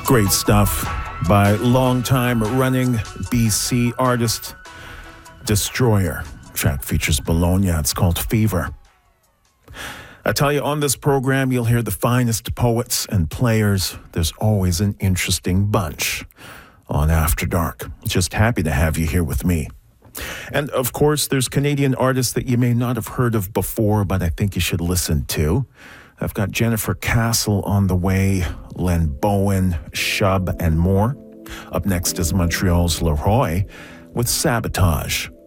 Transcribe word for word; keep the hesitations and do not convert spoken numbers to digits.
Great stuff by long-time running B C artist Destroyer. Track features Bologna. It's called Fever. I tell you, on this program, you'll hear the finest poets and players. There's always an interesting bunch on After Dark. Just happy to have you here with me. And of course, there's Canadian artists that you may not have heard of before, but I think you should listen to. I've got Jennifer Castle on the way, Len Bowen, Shub, and more. Up next is Montreal's Leroy with Sabotage.